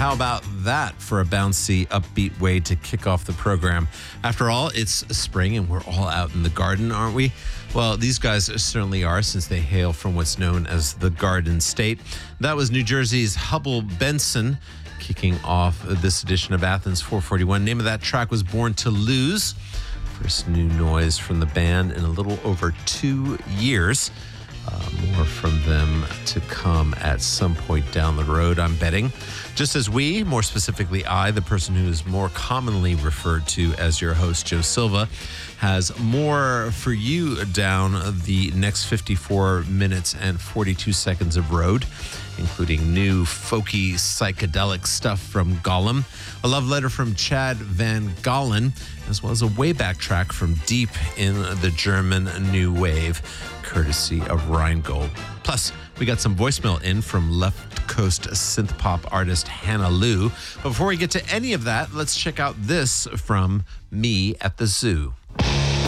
How about that for a bouncy, upbeat way to kick off the program? After all, it's spring and we're all out in the garden, aren't we? Well, these guys certainly are, since they hail from what's known as the Garden State. That was New Jersey's Hubble Benson kicking off this edition of Athens 441. Name of that track was Born to Lose. First new noise from the band in a little over 2 years. More from them to come at some point down the road, I'm betting. Just as we, more specifically I, the person who is more commonly referred to as your host, Joe Silva, has more for you down the next 54 minutes and 42 seconds of road, including new folky psychedelic stuff from Gollum, a love letter from Chad Van Gallen, as well as a wayback track from deep in the German new wave, courtesy of Rheingold. Plus, we got some voicemail in from left coast synth pop artist Hannah Lou. But before we get to any of that, let's check out this from Me at the Zoo.